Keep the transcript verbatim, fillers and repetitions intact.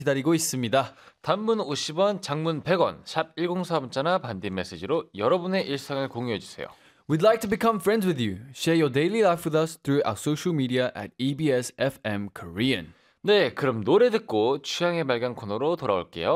기다리고 있습니다. 단문 오십 원, 장문 백 원, 샵 일공사 문자나 반디 메시지로 여러분의 일상을 공유해 주세요. We'd like to become friends with you. Share your daily life with us through our social media at E B S F M Korean. 네, 그럼 노래 듣고 취향의 발견 코너로 돌아올게요.